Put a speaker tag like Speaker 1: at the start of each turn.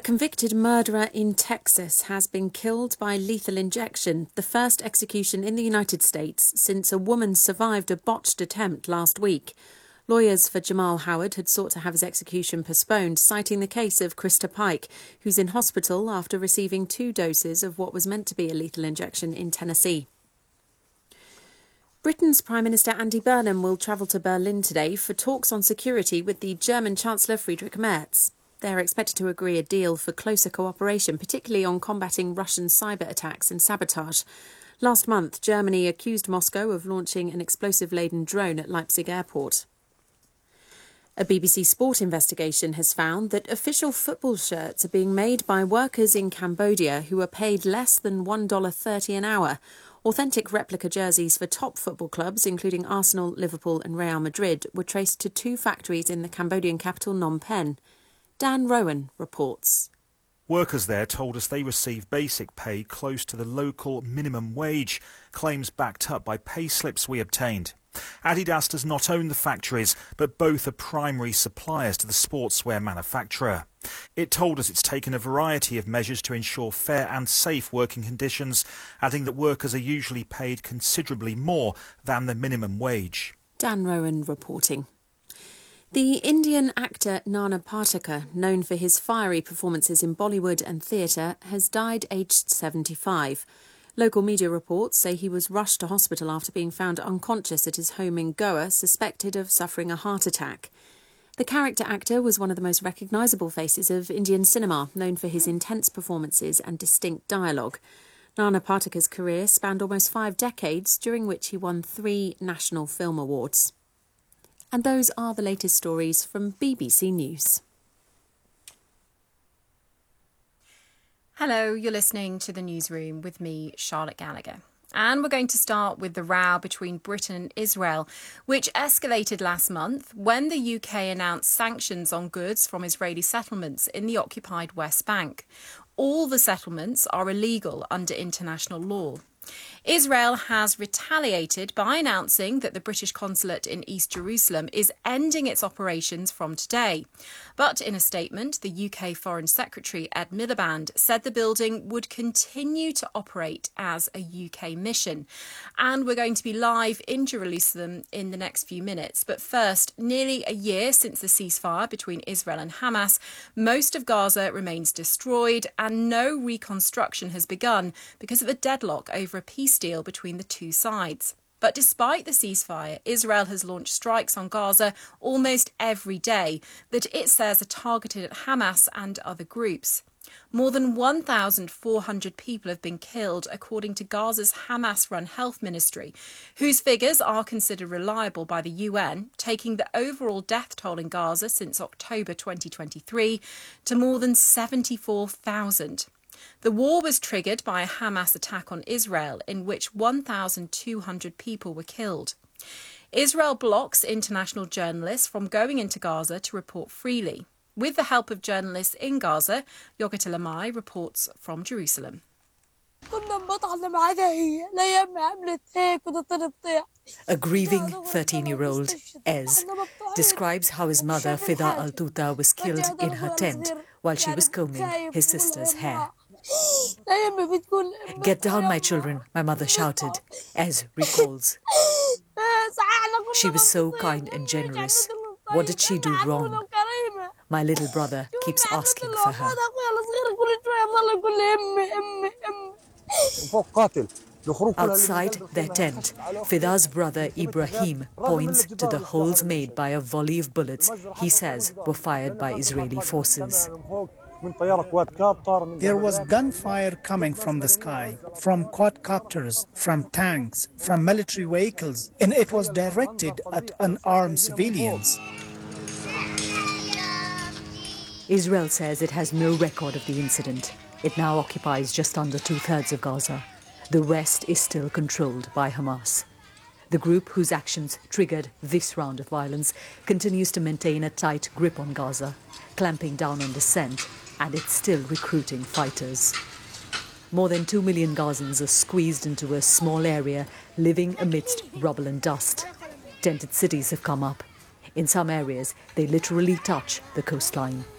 Speaker 1: convicted murderer in Texas has been killed by lethal injection, the first execution in the United States since a woman survived a botched attempt last week. Lawyers for Jamal Howard had sought to have his execution postponed, citing the case of Krista Pike, who's in hospital after receiving 2 doses of what was meant to be a lethal injection in Tennessee. Britain's Prime Minister Andy Burnham will travel to Berlin today for talks on security with the German Chancellor Friedrich Merz. They're expected to agree a deal for closer cooperation, particularly on combating Russian cyber attacks and sabotage. Last month, Germany accused Moscow of launching an explosive-laden drone at Leipzig airport. A BBC Sport investigation has found that official football shirts are being made by workers in Cambodia who are paid less than $1.30 an hour. Authentic replica jerseys for top football clubs, including Arsenal, Liverpool and Real Madrid, were traced to 2 factories in the Cambodian capital, Phnom Penh. Dan Rowan reports.
Speaker 2: Workers there told us they receive basic pay close to the local minimum wage, claims backed up by pay slips we obtained. Adidas does not own the factories, but both are primary suppliers to the sportswear manufacturer. It told us it's taken a variety of measures to ensure fair and safe working conditions, adding that workers are usually paid considerably more than the minimum wage.
Speaker 1: Dan Rowan reporting. The Indian actor Nana Patekar, known for his fiery performances in Bollywood and theatre, has died aged 75. Local media reports say he was rushed to hospital after being found unconscious at his home in Goa, suspected of suffering a heart attack. The character actor was one of the most recognisable faces of Indian cinema, known for his intense performances and distinct dialogue. Nana Patekar's career spanned almost 5 decades, during which he won 3 National Film Awards. And those are the latest stories from BBC News.
Speaker 3: Hello, you're listening to The Newsroom with me, Charlotte Gallagher. And we're going to start with the row between Britain and Israel, which escalated last month when the UK announced sanctions on goods from Israeli settlements in the occupied West Bank. All the settlements are illegal under international law. Israel has retaliated by announcing that the British consulate in East Jerusalem is ending its operations from today. But in a statement, the UK Foreign Secretary Ed Miliband said the building would continue to operate as a UK mission. And we're going to be live in Jerusalem in the next few minutes. But first, nearly a year since the ceasefire between Israel and Hamas, most of Gaza remains destroyed and no reconstruction has begun because of a deadlock over a peace deal between the 2 sides. But despite the ceasefire, Israel has launched strikes on Gaza almost every day that it says are targeted at Hamas and other groups. More than 1,400 people have been killed, according to Gaza's Hamas-run health ministry, whose figures are considered reliable by the UN, taking the overall death toll in Gaza since October 2023 to more than 74,000. The war was triggered by a Hamas attack on Israel, in which 1,200 people were killed. Israel blocks international journalists from going into Gaza to report freely. With the help of journalists in Gaza, Yogat Elamai reports from Jerusalem.
Speaker 4: A grieving 13-year-old, Ez, describes how his mother, Fida Al-Tuta, was killed in her tent while she was combing his sister's hair. "Get down, my children," my mother shouted, Ez recalls. "She was so kind and generous. What did she do wrong? My little brother keeps asking for her." Outside their tent, Fida's brother Ibrahim points to the holes made by a volley of bullets he says were fired by Israeli forces.
Speaker 5: There was gunfire coming from the sky, from quadcopters, from tanks, from military vehicles, and it was directed at unarmed civilians.
Speaker 4: Israel says it has no record of the incident. It now occupies just under 2/3 of Gaza. The rest is still controlled by Hamas. The group whose actions triggered this round of violence continues to maintain a tight grip on Gaza, clamping down on dissent, and it's still recruiting fighters. More than 2 million Gazans are squeezed into a small area, living amidst rubble and dust. Tented cities have come up. In some areas, they literally touch the coastline.